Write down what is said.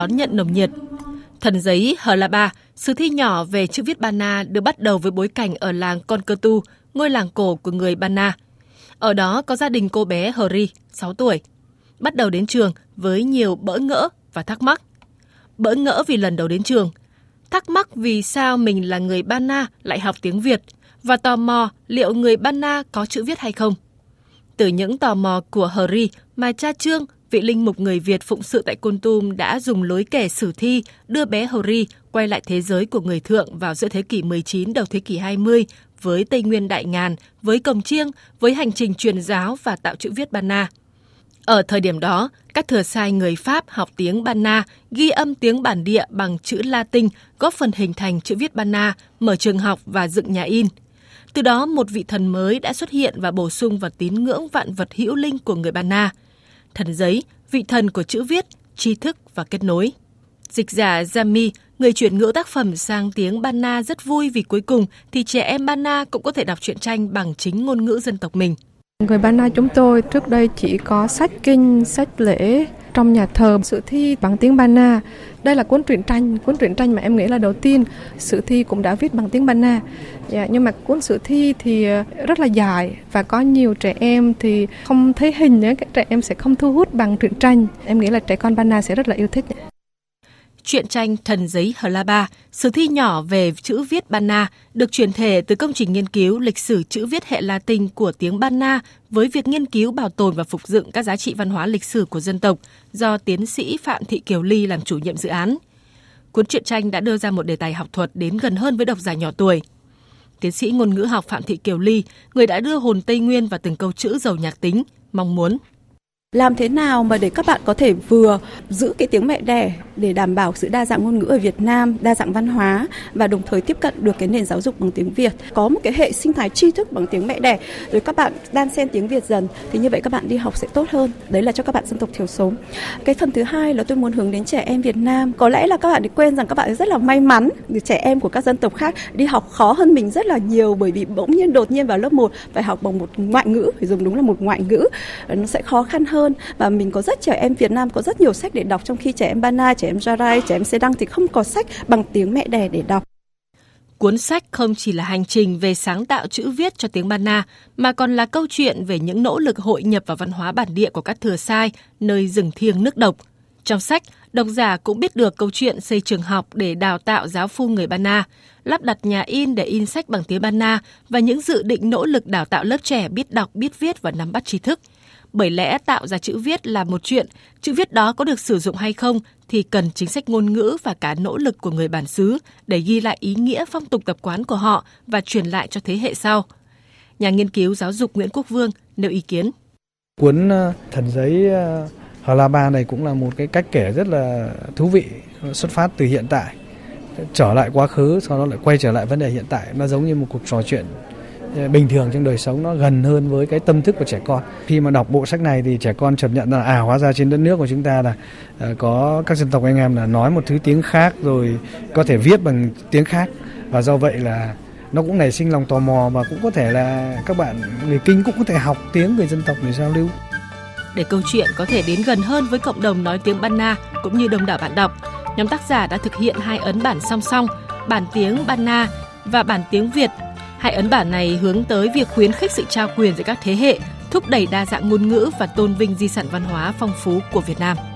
đón nhận nồng nhiệt. Thần giấy Hờ La Ba, sử thi nhỏ về chữ viết Ba Na được bắt đầu với bối cảnh ở làng Con Cơ Tu, ngôi làng cổ của người Ba Na. Ở đó có gia đình cô bé Hờ Ri, 6 tuổi, bắt đầu đến trường với nhiều bỡ ngỡ và thắc mắc. Bỡ ngỡ vì lần đầu đến trường, thắc mắc vì sao mình là người Ba Na lại học tiếng Việt và tò mò liệu người Ba Na có chữ viết hay không. Từ những tò mò của Hờ Ri mà cha Trương, vị linh mục người Việt phụng sự tại Kon Tum đã dùng lối kể sử thi đưa bé Hờ Ri quay lại thế giới của người Thượng vào giữa thế kỷ 19 đầu thế kỷ 20 với Tây Nguyên Đại Ngàn, với cồng chiêng, với hành trình truyền giáo và tạo chữ viết Ba Na. Ở thời điểm đó, các thừa sai người Pháp học tiếng Ba Na, ghi âm tiếng bản địa bằng chữ Latin, góp phần hình thành chữ viết Ba Na, mở trường học và dựng nhà in. Từ đó, một vị thần mới đã xuất hiện và bổ sung vào tín ngưỡng vạn vật hữu linh của người Ba Na. Thần giấy, vị thần của chữ viết, tri thức và kết nối. Dịch giả Jami, người chuyển ngữ tác phẩm sang tiếng Ba Na rất vui vì cuối cùng thì trẻ em Ba Na cũng có thể đọc truyện tranh bằng chính ngôn ngữ dân tộc mình. Người Ba Na chúng tôi trước đây chỉ có sách kinh, sách lễ trong nhà thờ, sử thi bằng tiếng Ba Na. Đây là cuốn truyện tranh mà em nghĩ là đầu tiên sử thi cũng đã viết bằng tiếng Ba Na. Nhưng mà cuốn sử thi thì rất là dài và có nhiều trẻ em thì không thấy hình nữa, các trẻ em sẽ không thu hút bằng truyện tranh. Em nghĩ là trẻ con Ba Na sẽ rất là yêu thích. Truyện tranh Thần giấy Hờ La Ba, sử thi nhỏ về chữ viết Ba Na, được chuyển thể từ công trình nghiên cứu lịch sử chữ viết hệ Latin của tiếng Ba Na với việc nghiên cứu bảo tồn và phục dựng các giá trị văn hóa lịch sử của dân tộc do tiến sĩ Phạm Thị Kiều Ly làm chủ nhiệm dự án. Cuốn truyện tranh đã đưa ra một đề tài học thuật đến gần hơn với độc giả nhỏ tuổi. Tiến sĩ ngôn ngữ học Phạm Thị Kiều Ly, người đã đưa hồn Tây Nguyên vào từng câu chữ giàu nhạc tính, mong muốn làm thế nào mà để các bạn có thể vừa giữ cái tiếng mẹ đẻ để đảm bảo sự đa dạng ngôn ngữ ở Việt Nam, đa dạng văn hóa và đồng thời tiếp cận được cái nền giáo dục bằng tiếng Việt. Có một cái hệ sinh thái tri thức bằng tiếng mẹ đẻ, rồi các bạn đan xen tiếng Việt dần thì như vậy các bạn đi học sẽ tốt hơn. Đấy là cho các bạn dân tộc thiểu số. Cái phần thứ hai là tôi muốn hướng đến trẻ em Việt Nam. Có lẽ là các bạn quên rằng các bạn rất là may mắn, trẻ em của các dân tộc khác đi học khó hơn mình rất là nhiều bởi vì bỗng nhiên đột nhiên vào lớp 1 phải học bằng một ngoại ngữ, phải dùng đúng là một ngoại ngữ, nó sẽ khó khăn hơn. Và mình có rất trẻ em Việt Nam có rất nhiều sách để đọc, trong khi trẻ em Ba Na, trẻ em Jarai, trẻ em Sê Đăng thì không có sách bằng tiếng mẹ đẻ để đọc. Cuốn sách không chỉ là hành trình về sáng tạo chữ viết cho tiếng Ba Na, mà còn là câu chuyện về những nỗ lực hội nhập vào văn hóa bản địa của các thừa sai nơi rừng thiêng nước độc. Trong sách, độc giả cũng biết được câu chuyện xây trường học để đào tạo giáo phu người Ba Na, lắp đặt nhà in để in sách bằng tiếng Ba Na và những dự định nỗ lực đào tạo lớp trẻ biết đọc, biết viết và nắm bắt tri thức. Bởi lẽ tạo ra chữ viết là một chuyện, chữ viết đó có được sử dụng hay không thì cần chính sách ngôn ngữ và cả nỗ lực của người bản xứ để ghi lại ý nghĩa phong tục tập quán của họ và truyền lại cho thế hệ sau. Nhà nghiên cứu giáo dục Nguyễn Quốc Vương nêu ý kiến. Cuốn Thần giấy Hờ La Ba này cũng là một cái cách kể rất là thú vị, xuất phát từ hiện tại, trở lại quá khứ, sau đó lại quay trở lại vấn đề hiện tại. Nó giống như một cuộc trò chuyện bình thường trong đời sống, nó gần hơn với cái tâm thức của trẻ con. Khi mà đọc bộ sách này thì trẻ con chợt nhận ra hóa ra trên đất nước của chúng ta là có các dân tộc anh em là nói một thứ tiếng khác, rồi có thể viết bằng tiếng khác, và do vậy là nó cũng nảy sinh lòng tò mò, và cũng có thể là các bạn người Kinh cũng có thể học tiếng người dân tộc để giao lưu. Để câu chuyện có thể đến gần hơn với cộng đồng nói tiếng Ba Na cũng như đông đảo bạn đọc, nhóm tác giả đã thực hiện 2 ấn bản song song, bản tiếng Ba Na và bản tiếng Việt. 2 ấn bản này hướng tới việc khuyến khích sự trao quyền giữa các thế hệ, thúc đẩy đa dạng ngôn ngữ và tôn vinh di sản văn hóa phong phú của Việt Nam.